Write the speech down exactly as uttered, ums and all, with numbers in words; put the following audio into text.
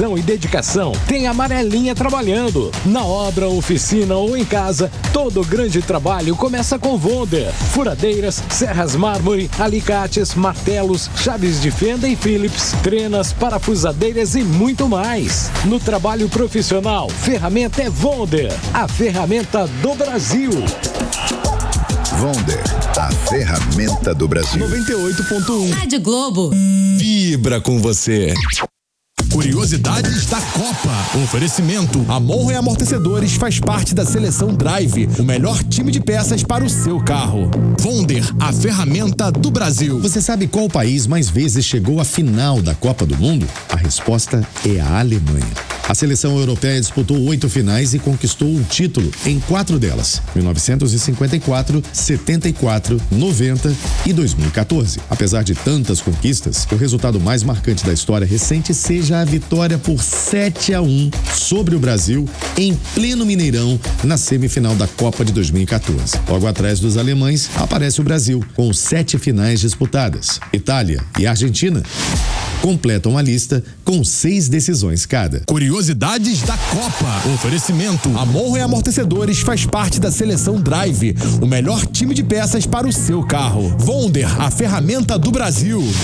precisão e dedicação, tem a Amarelinha trabalhando. Na obra, oficina ou em casa, todo grande trabalho começa com Wonder. Furadeiras, serras mármore, alicates, martelos, chaves de fenda e Phillips, trenas, parafusadeiras e muito mais. No trabalho profissional, ferramenta é Wonder, a ferramenta do Brasil. Wonder, a ferramenta do Brasil. noventa e oito ponto um. Rádio Globo. Vibra com você. Curiosidades da Copa. Oferecimento. A Monro e Amortecedores faz parte da seleção Drive, o melhor time de peças para o seu carro. Wonder, a ferramenta do Brasil. Você sabe qual país mais vezes chegou à final da Copa do Mundo? A resposta é a Alemanha. A seleção europeia disputou oito finais e conquistou um título em quatro delas: mil novecentos e cinquenta e quatro, setenta e quatro, noventa e dois mil e quatorze. Apesar de tantas conquistas, o resultado mais marcante da história recente seja a vitória por sete a um sobre o Brasil em pleno Mineirão na semifinal da Copa de dois mil e quatorze. Logo atrás dos alemães aparece o Brasil, com sete finais disputadas. Itália e Argentina completam a lista com seis decisões cada. Curiosidades da Copa. Oferecimento. A Monro e Amortecedores faz parte da seleção Drive, o melhor time de peças para o seu carro. Wonder, a ferramenta do Brasil.